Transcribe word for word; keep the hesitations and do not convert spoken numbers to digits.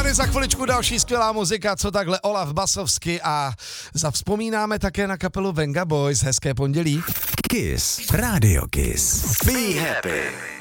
hodiny, za chviličku další skvělá muzika, co takhle Olaf Basovsky a zavzpomínáme také na kapelu Venga Boys. Hezké pondělí. Kiss, Radio Kiss. Be happy.